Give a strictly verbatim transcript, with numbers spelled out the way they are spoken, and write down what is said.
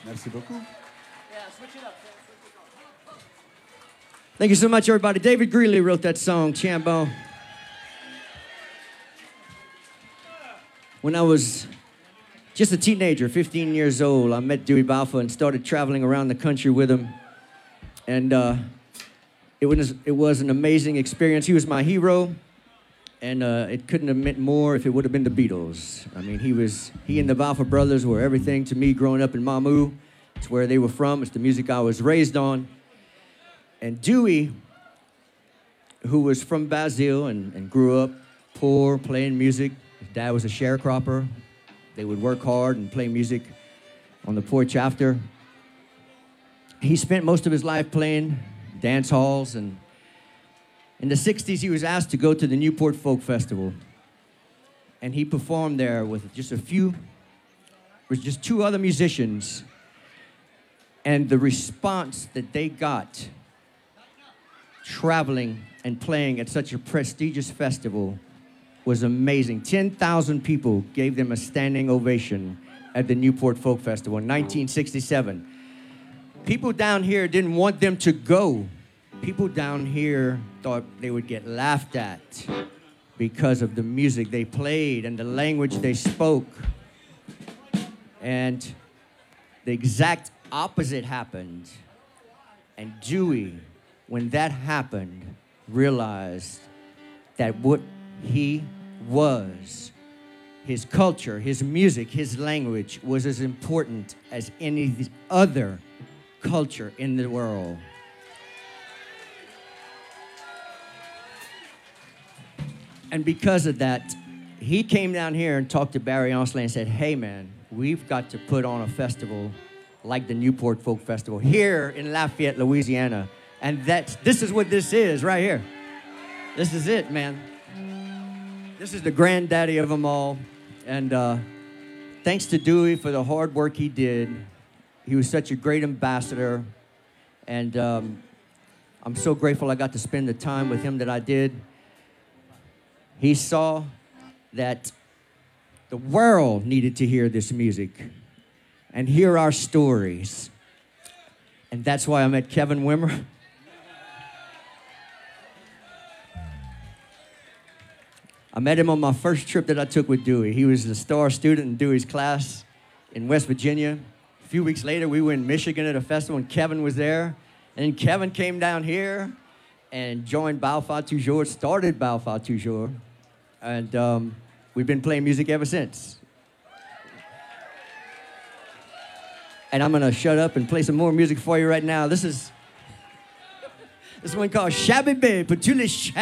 Merci beaucoup. Thank you so much, everybody. David Greeley wrote that song, Chambon. When I was just a teenager, fifteen years old, I met Dewey Balfour and started traveling around the country with him. And uh, it, was, it was an amazing experience. He was my hero, and uh, it couldn't have meant more if it would have been the Beatles. I mean, he, was, he and the Balfour brothers were everything to me growing up in Mamou. It's where they were from. It's the music I was raised on. And Dewey, who was from Brazil and, and grew up poor, playing music. His dad was a sharecropper. They would work hard and play music on the porch after. He spent most of his life playing dance halls, and in the sixties, he was asked to go to the Newport Folk Festival. And he performed there with just a few, with just two other musicians. And the response that they got traveling and playing at such a prestigious festival was amazing. ten thousand people gave them a standing ovation at the Newport Folk Festival in nineteen sixty-seven. People down here didn't want them to go. People down here thought they would get laughed at because of the music they played and the language they spoke. And the exact opposite happened. And Dewey, when that happened, realized that what he was, his culture, his music, his language, was as important as any other culture in the world. And because of that, he came down here and talked to Barry Onsley and said, hey man, we've got to put on a festival like the Newport Folk Festival here in Lafayette, Louisiana. And that's, this is what this is right here. This is it, man. This is the granddaddy of them all. And uh, thanks to Dewey for the hard work he did. He was such a great ambassador. And um, I'm so grateful I got to spend the time with him that I did. He saw that the world needed to hear this music and hear our stories. And that's why I met Kevin Wimmer. I met him on my first trip that I took with Dewey. He was the star student in Dewey's class in West Virginia. A few weeks later, we were in Michigan at a festival, and Kevin was there. And Kevin came down here and joined Balfour Toujours, started Balfour Toujours. And um, we've been playing music ever since. And I'm gonna shut up and play some more music for you right now. This is, this is one called Shabby Babe, pour tous les